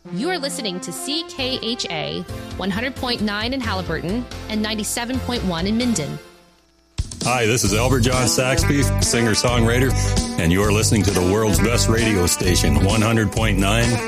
You are listening to CKHA 100.9 in Halliburton and 97.1 in Minden. Hi, this is Albert John Saxby, singer-songwriter, and you are listening to the world's best radio station, 100.9